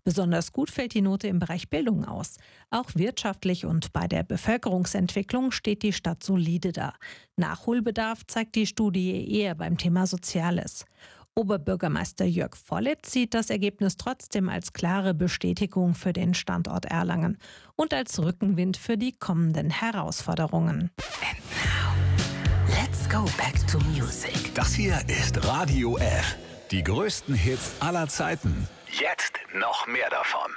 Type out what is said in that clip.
Besonders gut fällt die Note im Bereich Bildung aus. Auch wirtschaftlich und bei der Bevölkerungsentwicklung steht die Stadt solide da. Nachholbedarf zeigt die Studie eher beim Thema Soziales. Oberbürgermeister Jörg Vollitz sieht das Ergebnis trotzdem als klare Bestätigung für den Standort Erlangen und als Rückenwind für die kommenden Herausforderungen. Let's go back to music. Das hier ist Radio F. Die größten Hits aller Zeiten. Jetzt noch mehr davon.